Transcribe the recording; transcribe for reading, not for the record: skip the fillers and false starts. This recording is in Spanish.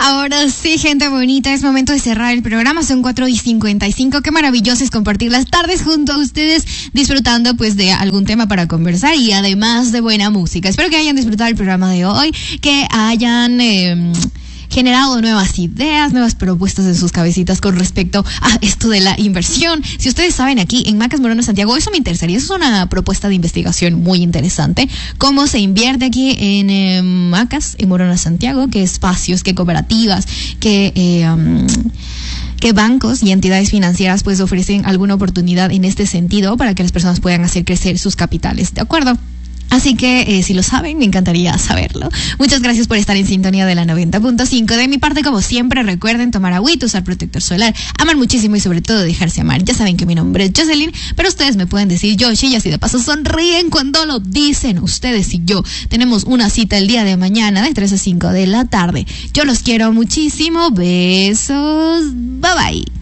Ahora sí, gente bonita, es momento de cerrar el programa. Son 4:55. Qué maravilloso es compartir las tardes junto a ustedes, disfrutando pues de algún tema para conversar y además de buena música. Espero que hayan disfrutado el programa de hoy, que hayan generado nuevas ideas, nuevas propuestas en sus cabecitas con respecto a esto de la inversión. Si ustedes saben, aquí en Macas Morona Santiago, eso me interesaría, eso es una propuesta de investigación muy interesante, cómo se invierte aquí en Macas, en Morona Santiago, qué espacios, qué cooperativas, qué bancos y entidades financieras pues ofrecen alguna oportunidad en este sentido para que las personas puedan hacer crecer sus capitales, ¿de acuerdo? Así que, si lo saben, me encantaría saberlo. Muchas gracias por estar en sintonía de la 90.5. De mi parte, como siempre, recuerden tomar agüita, usar protector solar, amar muchísimo y sobre todo dejarse amar. Ya saben que mi nombre es Jocelyn, pero ustedes me pueden decir Yoshi y así de paso sonríen cuando lo dicen. Ustedes y yo tenemos una cita el día de mañana de 3 a 5 de la tarde. Yo los quiero muchísimo. Besos. Bye bye.